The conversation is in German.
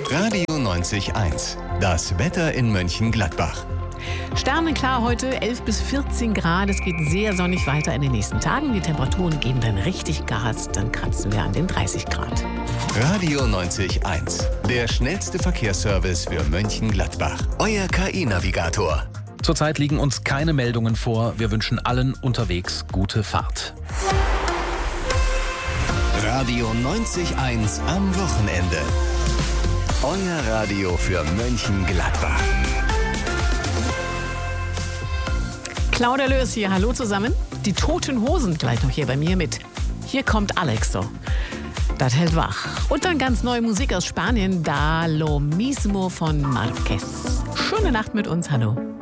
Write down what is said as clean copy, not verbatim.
Radio 90.1. Das Wetter in Mönchengladbach. Sternenklar heute, 11 bis 14 Grad. Es geht sehr sonnig weiter in den nächsten Tagen. Die Temperaturen geben dann richtig Gas. Dann kratzen wir an den 30 Grad. Radio 90.1. Der schnellste Verkehrsservice für Mönchengladbach. Euer KI-Navigator. Zurzeit liegen uns keine Meldungen vor. Wir wünschen allen unterwegs gute Fahrt. Radio 90.1 am Wochenende. Euer Radio für Mönchengladbach. Claudia Lörs hier, hallo zusammen. Die Toten Hosen gleich noch hier bei mir mit. Hier kommt Alex so. Das hält wach. Und dann ganz neue Musik aus Spanien, Da lo mismo von Marquez. Schöne Nacht mit uns, hallo.